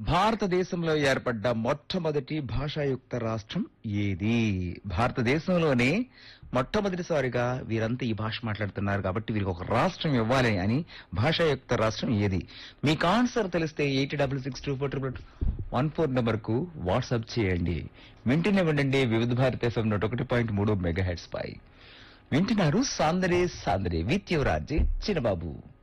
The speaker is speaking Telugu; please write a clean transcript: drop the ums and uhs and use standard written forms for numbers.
భారతదేశంలో ఏర్పడ్డ మొట్టమొదటి భాషాయుక్త రాష్ట్రం ఏది? భారతదేశంలోనే మొట్టమొదటిసారిగా వీరంతా ఈ భాష మాట్లాడుతున్నారు కాబట్టి వీరికి ఒక రాష్ట్రం ఇవ్వాలి అని భాషాయుక్త రాష్ట్రం ఏది? మీకు ఆన్సర్ తెలిస్తే 86624214 నంబర్ కు వాట్సాప్ చేయండి. వింటూనే ఉండండి వివిధ భారత FM 101.3 మెగాహెర్ట్జ్ పై. వింటున్నారు సాందరే సాందరే విత్ యువరాజ్ చిన్నబాబు.